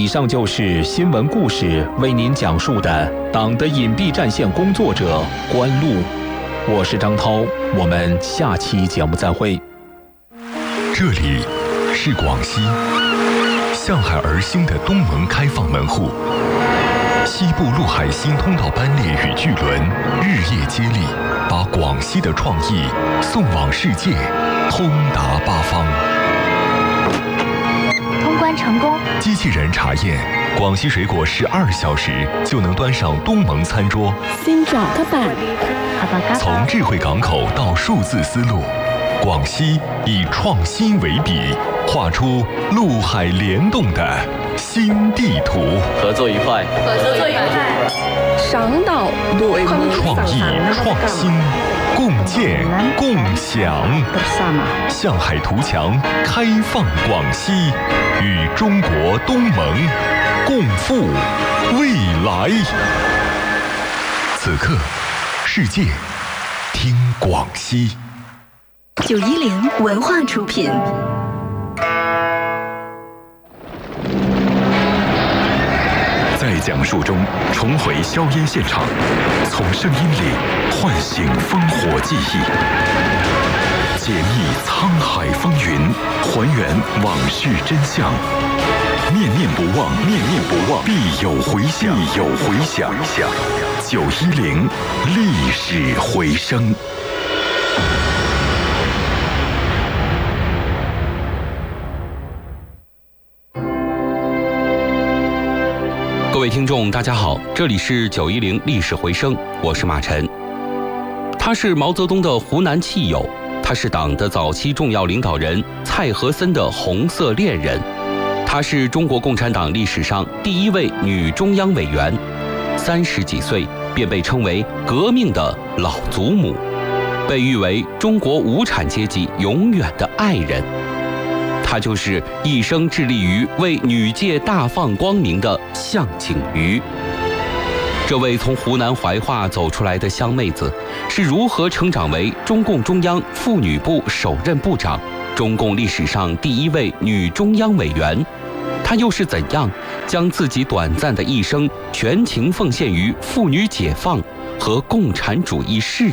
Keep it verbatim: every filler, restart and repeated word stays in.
以上就是新闻故事为您讲述的党的隐蔽战线工作者关路。我是张涛，我们下期节目再会。 这里是广西向海而兴的东盟开放门户，西部陆海新通道班列与巨轮日夜接力，把广西的创意送往世界，通达八方。 通关成功， 机器人查验广西水果十二小时就能端上东盟餐桌。 新找các bạn， 从智慧港口到数字丝路，广西以创新为笔，画出陆海联动的新地图。 合作愉快， 合作愉快。 上岛đội mũ 创意创新，共建共享。向海图强开放广西，与中国东盟共赴未来。此刻，世界听广西。 九一零文化出品。 在讲述中重回硝烟现场，从声音里唤醒烽火记忆，解密沧海风云，还原往事真相。念念不忘，念念不忘，必有回响，必有回响。九一零历史回声。 各位听众大家好，这里是九一零历史回声，我是马晨。他是毛泽东的湖南戚友，他是党的早期重要领导人蔡和森的红色恋人，他是中国共产党历史上第一位女中央委员，三十几岁便被称为革命的老祖母，被誉为中国无产阶级永远的爱人。她就是一生致力于为女界大放光明的向景瑜。这位从湖南怀化走出来的湘妹子，是如何成长为中共中央妇女部首任部长，中共历史上第一位女中央委员？她又是怎样将自己短暂的一生全情奉献于妇女解放和共产主义事